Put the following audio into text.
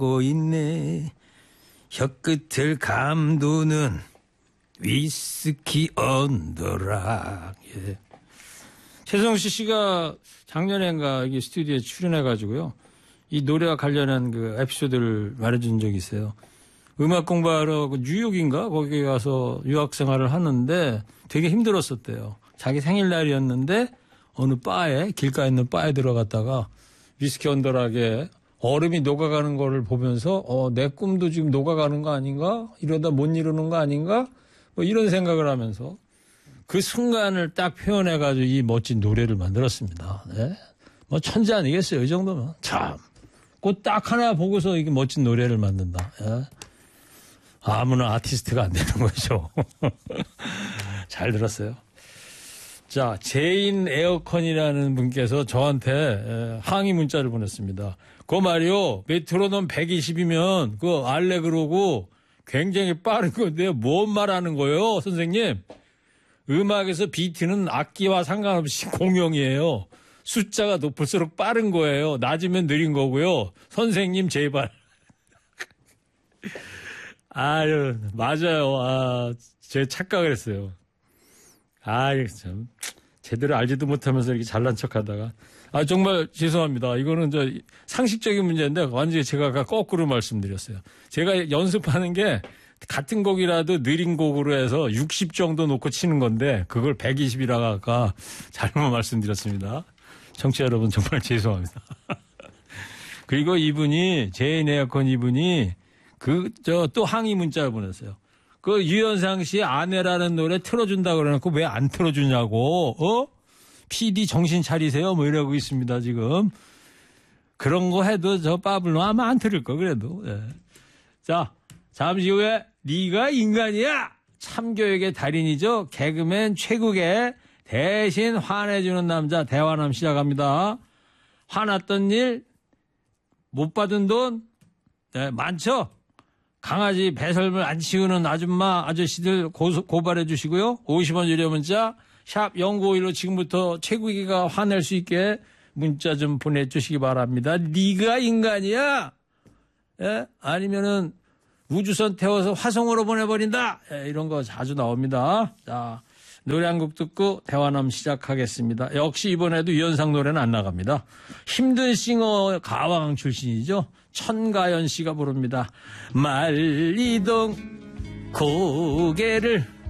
고 있네. 혀끝을 감도는 위스키 언더락. 예. 최성시 씨가 작년엔가 여기 스튜디오에 출연해가지고요. 이 노래와 관련한 그 에피소드를 말해준 적이 있어요. 음악 공부하러 뉴욕인가? 거기 가서 유학 생활을 하는데 되게 힘들었었대요. 자기 생일날이었는데 어느 바에, 길가에 있는 바에 들어갔다가 위스키 언더락에 얼음이 녹아가는 거를 보면서 내 꿈도 지금 녹아가는 거 아닌가? 이러다 못 이루는 거 아닌가? 뭐 이런 생각을 하면서 그 순간을 딱 표현해가지고 이 멋진 노래를 만들었습니다. 네? 뭐 천재 아니겠어요? 이 정도면. 참. 그 딱 하나 보고서 이게 멋진 노래를 만든다. 예? 아무나 아티스트가 안 되는 거죠. 잘 들었어요. 자, 제인 에어컨이라는 분께서 저한테 항의 문자를 보냈습니다. 그거 말이요, 메트로놈 120이면 그 알레그로고 굉장히 빠른 건데요. 뭔 말하는 거예요, 선생님? 음악에서 비트는 악기와 상관없이 공용이에요. 숫자가 높을수록 빠른 거예요. 낮으면 느린 거고요. 선생님 제발. 아유, 맞아요. 제가 착각을 했어요. 참 제대로 알지도 못하면서 이렇게 잘난 척하다가 정말 죄송합니다. 이거는 상식적인 문제인데 완전히 제가 거꾸로 말씀드렸어요. 제가 연습하는 게 같은 곡이라도 느린 곡으로 해서 60 정도 놓고 치는 건데 그걸 120이라고 아까 잘못 말씀드렸습니다. 청취자 여러분 정말 죄송합니다. 그리고 이분이 제인 에어컨 이분이 또 항의 문자를 보냈어요. 그 유현상 씨의 아내라는 노래 틀어준다 그래놓고 왜 안 틀어주냐고 PD 정신 차리세요 뭐 이러고 있습니다 지금. 그런 거 해도 저 빠블로 아마 안 틀을 거 그래도. 예. 자, 잠시 후에 네가 인간이야 참교육의 달인이죠. 개그맨 최국의 대신 화내주는 남자 대화남 시작합니다. 화났던 일 못 받은 돈 많죠. 강아지 배설물 안 치우는 아줌마 아저씨들 고발해 주시고요. 50원 유료 문자 샵 0951로 지금부터 최국이가 화낼 수 있게 문자 좀 보내주시기 바랍니다. 네가 인간이야. 예? 아니면은 우주선 태워서 화성으로 보내버린다. 예, 이런 거 자주 나옵니다. 자, 노래 한 곡 듣고 대화남 시작하겠습니다. 역시 이번에도 유현상 노래는 안 나갑니다. 힘든 싱어 가왕 출신이죠. 천가연 씨가 부릅니다. 말리던 고개를